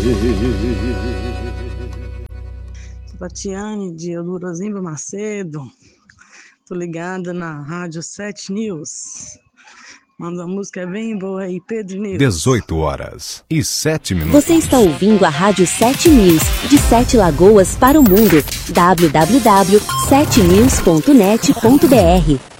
Tatiane de Eudorosimba Macedo, tô ligada na Rádio 7 News. Manda a música bem boa aí, Pedro News. 18h07. Você está ouvindo a Rádio 7 News, de 7 Lagoas para o mundo. www.7news.net.br